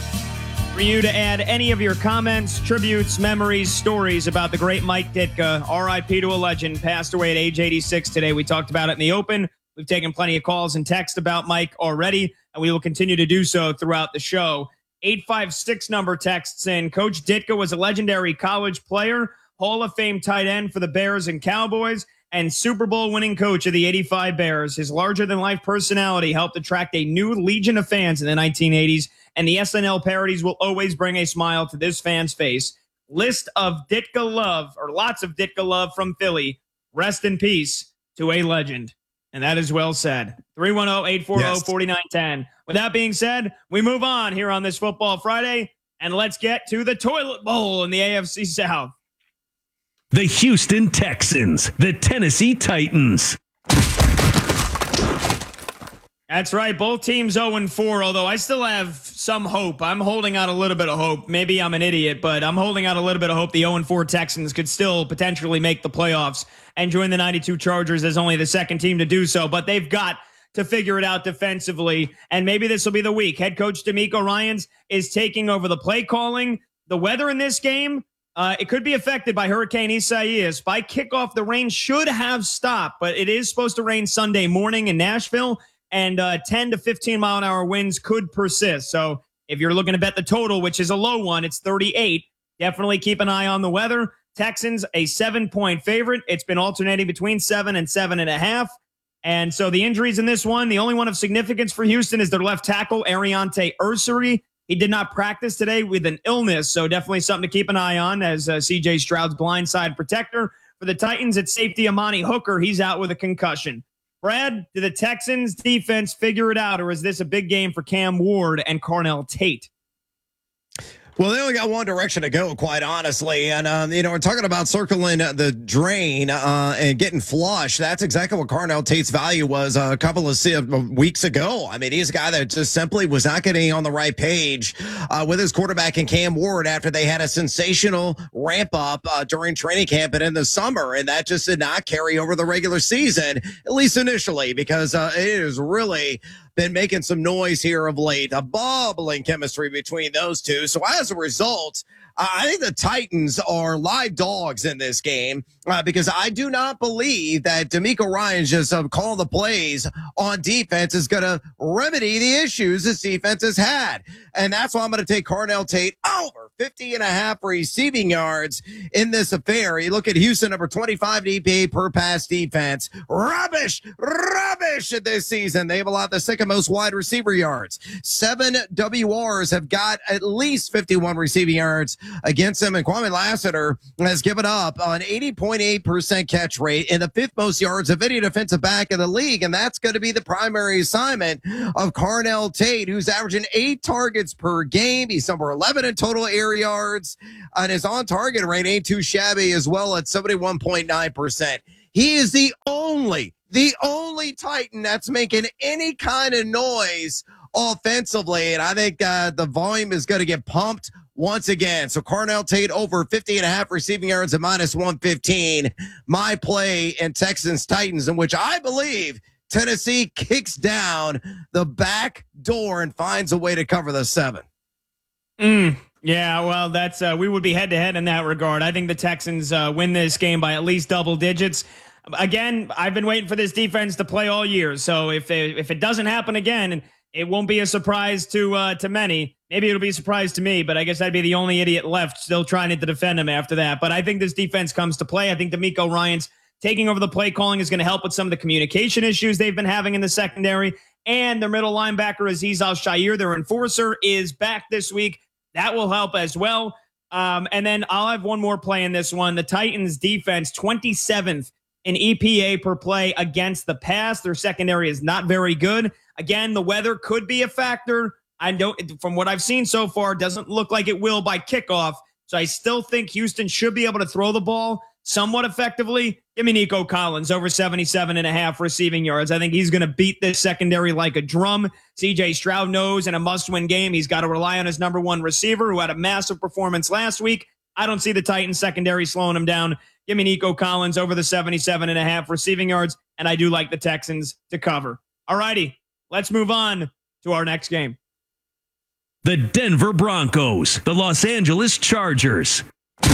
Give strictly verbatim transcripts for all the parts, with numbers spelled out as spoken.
For you to add any of your comments, tributes, memories, stories about the great Mike Ditka, R I P to a legend, passed away at age eighty-six today. We talked about it in the open. We've taken plenty of calls and texts about Mike already, and we will continue to do so throughout the show. eight five six number texts in. Coach Ditka was a legendary college player, Hall of Fame tight end for the Bears and Cowboys, and Super Bowl winning coach of the eighty-five Bears. His larger-than-life personality helped attract a new legion of fans in the nineteen eighties, and the S N L parodies will always bring a smile to this fan's face. List of Ditka love, or lots of Ditka love from Philly. Rest in peace to a legend. And that is well said. three one zero, eight four zero, four nine one zero. With that being said, we move on here on this Football Friday, and let's get to the toilet bowl in the A F C South. The Houston Texans, the Tennessee Titans. That's right. Both teams oh and four, although I still have some hope. I'm holding out a little bit of hope. Maybe I'm an idiot, but I'm holding out a little bit of hope the oh and four Texans could still potentially make the playoffs and join the ninety-two Chargers as only the second team to do so. But they've got to figure it out defensively, and maybe this will be the week. Head coach DeMeco Ryans is taking over the play calling. The weather in this game, uh, it could be affected by Hurricane Isaias. By kickoff, the rain should have stopped, but it is supposed to rain Sunday morning in Nashville. And uh, ten to fifteen mile an hour winds could persist. So if you're looking to bet the total, which is a low one, it's thirty-eight. Definitely keep an eye on the weather. Texans, a seven-point favorite. It's been alternating between seven and seven and a half. And so the injuries in this one, the only one of significance for Houston is their left tackle, Ariante Ursary. He did not practice today with an illness, so definitely something to keep an eye on as uh, C J Stroud's blindside protector. For the Titans, it's safety Amani Hooker. He's out with a concussion. Brad, did the Texans defense figure it out, or is this a big game for Cam Ward and Carnell Tate? Well, they only got one direction to go, quite honestly. And, um, you know, we're talking about circling the drain uh, and getting flush. That's exactly what Carnell Tate's value was a couple of weeks ago. I mean, he's a guy that just simply was not getting on the right page uh, with his quarterback in Cam Ward after they had a sensational ramp up uh, during training camp and in the summer. And that just did not carry over the regular season, at least initially, because uh, it is really been making some noise here of late, a bubbling chemistry between those two. So as a result, uh, I think the Titans are live dogs in this game uh, because I do not believe that DeMeco Ryans just uh, calling the plays on defense is going to remedy the issues this defense has had. And that's why I'm going to take Carnell Tate over fifty and a half receiving yards in this affair. You look at Houston, number twenty-five D P A per pass defense. Rubbish, rubbish this season. They've allowed the second most wide receiver yards. Seven W Rs have got at least fifty-one receiving yards against them. And Kwame Lassiter has given up an eighty point eight percent catch rate and the fifth most yards of any defensive back in the league. And that's going to be the primary assignment of Carnell Tate, who's averaging eight targets per game. He's number eleven in total air yards, and his on-target rate ain't too shabby as well at seventy-one point nine percent. He is the only, the only Titan that's making any kind of noise offensively, and I think uh, the volume is going to get pumped once again. So Carnell Tate over fifty and a half receiving yards at minus one fifteen. My play in Texans Titans, in which I believe Tennessee kicks down the back door and finds a way to cover the seven. Mm, yeah, well, that's uh, we would be head to head in that regard. I think the Texans uh, win this game by at least double digits. Again, I've been waiting for this defense to play all year. So if it, if it doesn't happen again, it won't be a surprise to uh, to many. Maybe it'll be a surprise to me, but I guess I'd be the only idiot left still trying to defend him after that. But I think this defense comes to play. I think DeMeco Ryans taking over the play calling is going to help with some of the communication issues they've been having in the secondary. And their middle linebacker, Azeez Al-Shaair, their enforcer, is back this week. That will help as well. Um, and then I'll have one more play in this one. The Titans defense, twenty-seventh in E P A per play against the pass. Their secondary is not very good. Again, the weather could be a factor. I don't, from what I've seen so far, doesn't look like it will by kickoff. So I still think Houston should be able to throw the ball somewhat effectively. Give me Nico Collins over seventy-seven and a half receiving yards. I think he's going to beat this secondary like a drum. C J Stroud knows in a must-win game, he's got to rely on his number one receiver who had a massive performance last week. I don't see the Titans secondary slowing him down. Give me Nico Collins over the seventy-seven and a half receiving yards. And I do like the Texans to cover. All righty, let's move on to our next game. The Denver Broncos, the Los Angeles Chargers.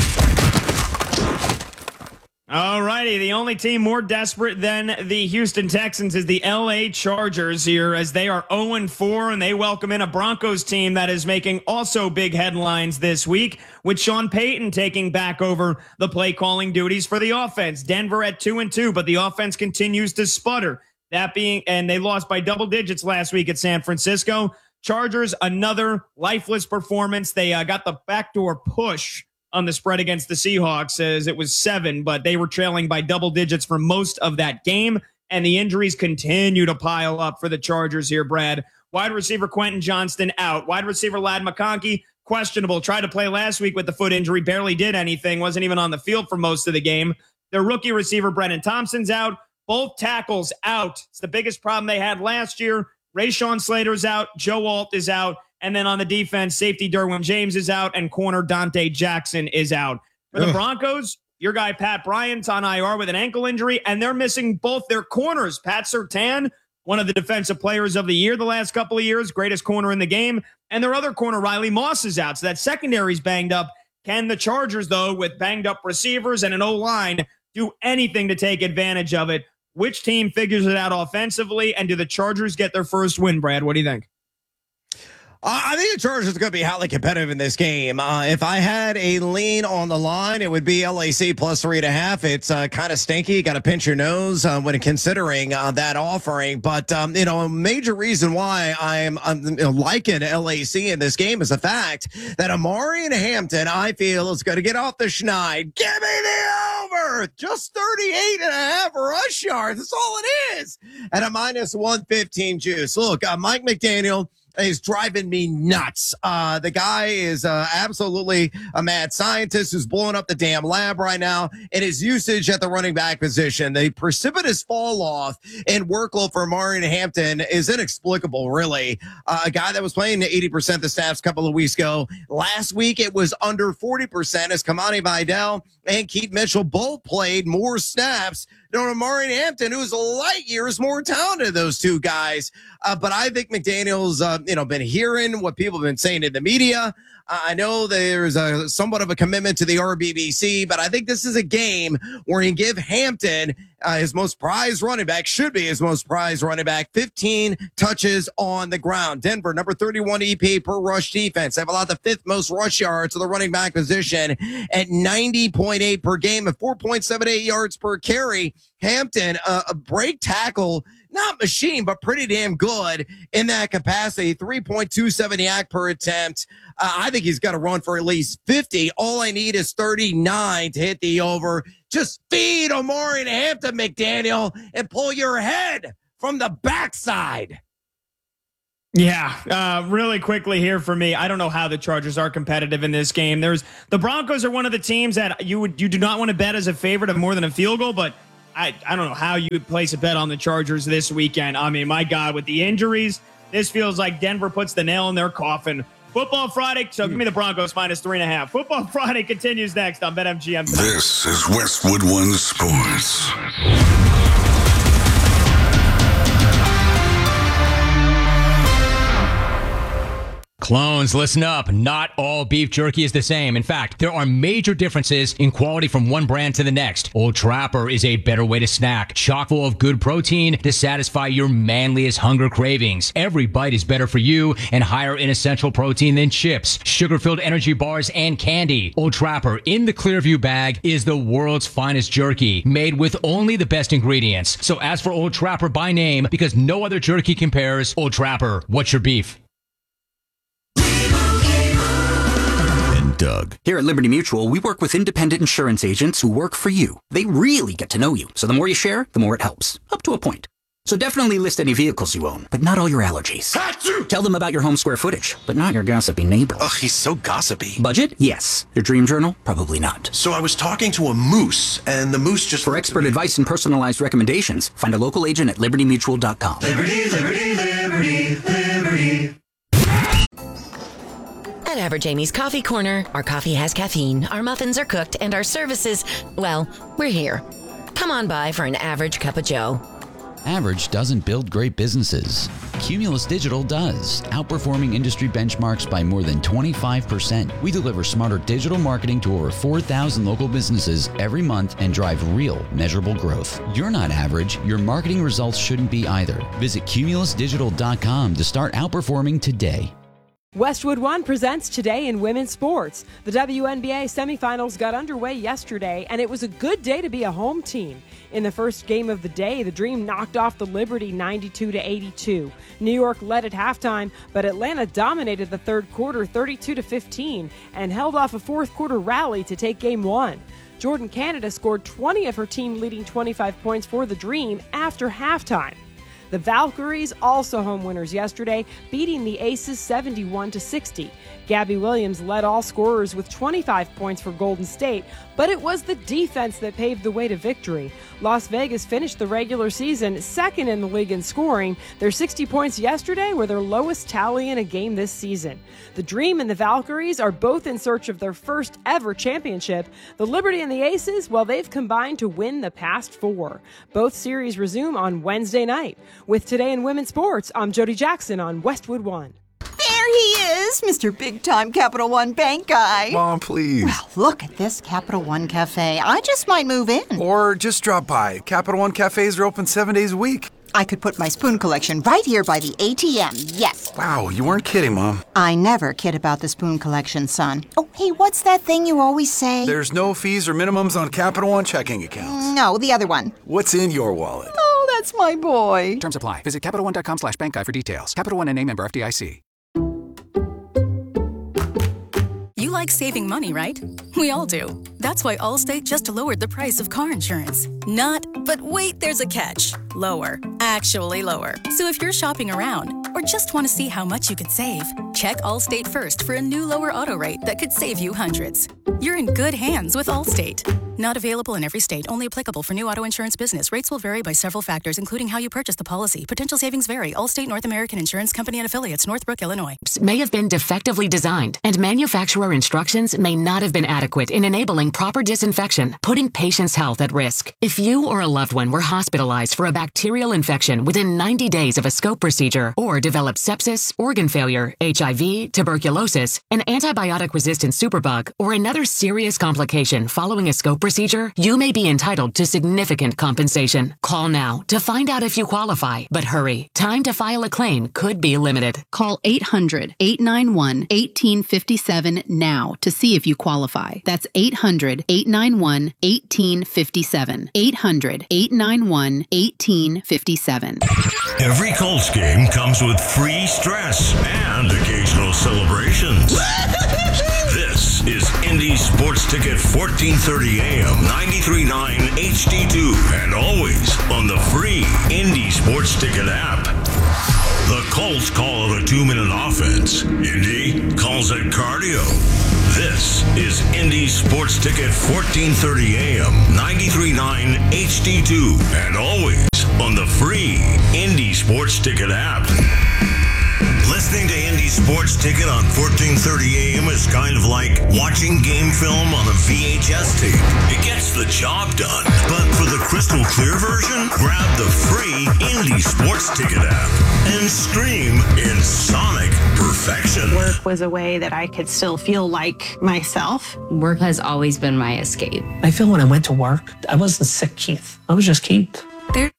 All righty. The only team more desperate than the Houston Texans is the L A Chargers here, as they are oh and four, and they welcome in a Broncos team that is making also big headlines this week, with Sean Payton taking back over the play calling duties for the offense. Denver at two and two, but the offense continues to sputter. That being, and they lost by double digits last week at San Francisco. Chargers, another lifeless performance. They uh, got the backdoor push on the spread against the Seahawks, as it was seven, but they were trailing by double digits for most of that game, and the injuries continue to pile up for the Chargers here, Brad. Wide receiver Quentin Johnston out. Wide receiver Ladd McConkey, questionable. Tried to play last week with the foot injury, barely did anything, wasn't even on the field for most of the game. Their rookie receiver Brennan Thompson's out. Both tackles out. It's the biggest problem they had last year. Rashawn Slater's out. Joe Alt is out. And then on the defense, safety Derwin James is out, and corner Dante Jackson is out. For the Ugh. Broncos, your guy Pat Bryant's on I R with an ankle injury, and they're missing both their corners. Pat Surtain, one of the defensive players of the year the last couple of years, greatest corner in the game, and their other corner, Riley Moss, is out. So that secondary's banged up. Can the Chargers, though, with banged up receivers and an O-line, do anything to take advantage of it? Which team figures it out offensively, and do the Chargers get their first win, Brad? What do you think? Uh, I think the Chargers are going to be highly competitive in this game. Uh, if I had a lean on the line, it would be L A C plus three and a half. It's uh, kind of stinky. You got to pinch your nose uh, when considering uh, that offering. But, um, you know, a major reason why I'm, I'm you know, liking L A C in this game is the fact that Omarion Hampton, I feel, is going to get off the schneid. Give me the over. Just thirty-eight and a half rush yards. That's all it is. At a minus one fifteen juice. Look, uh, Mike McDaniel is driving me nuts. Uh, the guy is uh, absolutely a mad scientist who's blowing up the damn lab right now. And his usage at the running back position, the precipitous fall off in workload for Omarion Hampton is inexplicable, really. Uh, a guy that was playing eighty percent of the snaps a couple of weeks ago. Last week, it was under forty percent as Kamani Vidal and Keith Mitchell both played more snaps. You know, Omarion Hampton, who's light years more talented, those two guys. Uh, but I think McDaniel's, uh, you know, been hearing what people have been saying in the media. Uh, I know there's a somewhat of a commitment to the R B B C, but I think this is a game where you give Hampton uh, his most prized running back, should be his most prized running back, fifteen touches on the ground. Denver, number thirty-one E P per rush defense. They have allowed the fifth most rush yards to the running back position at ninety point eight per game and four point seven eight yards per carry. Hampton, uh, a break tackle, not machine, but pretty damn good in that capacity. three point two seven yak per attempt. Uh, I think he's got to run for at least fifty. All I need is thirty-nine to hit the over. Just feed Omarion Hampton, McDaniel, and pull your head from the backside. Yeah, uh, really quickly here for me. I don't know how the Chargers are competitive in this game. There's the Broncos are one of the teams that you would you do not want to bet as a favorite of more than a field goal, but I, I don't know how you would place a bet on the Chargers this weekend. I mean, my God, with the injuries, this feels like Denver puts the nail in their coffin. Football Friday, so give me the Broncos minus three and a half. Football Friday continues next on BetMGM tonight. This is Westwood One Sports. Clones, listen up. Not all beef jerky is the same. In fact, there are major differences in quality from one brand to the next. Old Trapper is a better way to snack, chock full of good protein to satisfy your manliest hunger cravings. Every bite is better for you and higher in essential protein than chips, sugar-filled energy bars, and candy. Old Trapper in the Clearview bag is the world's finest jerky, made with only the best ingredients. So ask for Old Trapper by name because no other jerky compares. Old Trapper, what's your beef? Doug. Here at Liberty Mutual, we work with independent insurance agents who work for you. They really get to know you, so the more you share, the more it helps, up to a point. So definitely list any vehicles you own, but not all your allergies. Achoo! Tell them about your home square footage, but not your gossipy neighbor. Ugh, he's so gossipy. Budget? Yes. Your dream journal? Probably not. So I was talking to a moose, and the moose just... For expert advice and personalized recommendations, find a local agent at liberty mutual dot com. Liberty, liberty, liberty, liberty. At Average Amy's Coffee Corner, our coffee has caffeine, our muffins are cooked, and our services, well, we're here. Come on by for an average cup of joe. Average doesn't build great businesses. Cumulus Digital does, outperforming industry benchmarks by more than twenty-five percent. We deliver smarter digital marketing to over four thousand local businesses every month and drive real, measurable growth. You're not average. Your marketing results shouldn't be either. Visit cumulus digital dot com to start outperforming today. Westwood One presents Today in Women's Sports. The W N B A semifinals got underway yesterday, and it was a good day to be a home team. In the first game of the day, the Dream knocked off the Liberty ninety-two to eighty-two. New York led at halftime, but Atlanta dominated the third quarter thirty-two to fifteen and held off a fourth quarter rally to take game one. Jordan Canada scored twenty of her team leading twenty-five points for the Dream after halftime. The Valkyries, also home winners yesterday, beating the Aces seventy-one to sixty. Gabby Williams led all scorers with twenty-five points for Golden State, but it was the defense that paved the way to victory. Las Vegas finished the regular season second in the league in scoring. Their sixty points yesterday were their lowest tally in a game this season. The Dream and the Valkyries are both in search of their first ever championship. The Liberty and the Aces, well, they've combined to win the past four. Both series resume on Wednesday night. With Today in Women's Sports, I'm Jody Jackson on Westwood One. There he is, Mister Big Time Capital One Bank guy. Mom, please. Well, look at this Capital One Cafe. I just might move in. Or just drop by. Capital One cafes are open seven days a week. I could put my spoon collection right here by the A T M, yes. Wow, you weren't kidding, Mom. I never kid about the spoon collection, son. Oh, hey, what's that thing you always say? There's no fees or minimums on Capital One checking accounts. No, the other one. What's in your wallet? Oh, that's my boy. Terms apply. Visit Capital One dot com slash bank guide for details. Capital One N A member F D I C. You like saving money, right? We all do. That's why Allstate just lowered the price of car insurance. Not, but wait, there's a catch. Lower. Actually lower. So if you're shopping around or just want to see how much you could save, check Allstate first for a new lower auto rate that could save you hundreds. You're in good hands with Allstate. Not available in every state. Only applicable for new auto insurance business. Rates will vary by several factors, including how you purchase the policy. Potential savings vary. Allstate North American Insurance Company and affiliates, Northbrook, Illinois. May have been defectively designed, and manufacturer instructions may not have been adequate in enabling proper disinfection, putting patients' health at risk. If you or a loved one were hospitalized for a bacterial infection within ninety days of a scope procedure, or developed sepsis, organ failure, H I V, tuberculosis, an antibiotic-resistant superbug, or another serious complication following a scope procedure, you may be entitled to significant compensation. Call now to find out if you qualify. But hurry, time to file a claim could be limited. Call eight hundred, eight nine one, one eight five seven now to see if you qualify. That's eight hundred, eight nine one, one eight five seven. eight hundred, eight nine one, one eight five seven. Every Colts game comes with free stress and occasional celebrations. This is Indy Sports Ticket fourteen thirty A M, ninety-three point nine H D two, and always on the free Indy Sports Ticket app. The Colts call it a two-minute offense. Indy calls it cardio. This is Indy Sports Ticket fourteen thirty A M, ninety-three point nine H D two, and always on the free Indy Sports Ticket app. Listening to Indy Sports Ticket on fourteen thirty A M is kind of like watching game film on a V H S tape. It gets the job done. But for the crystal clear version, grab the free Indy Sports Ticket app and stream in sonic perfection. Work was a way that I could still feel like myself. Work has always been my escape. I feel when I went to work, I wasn't sick Keith. I was just Keith. There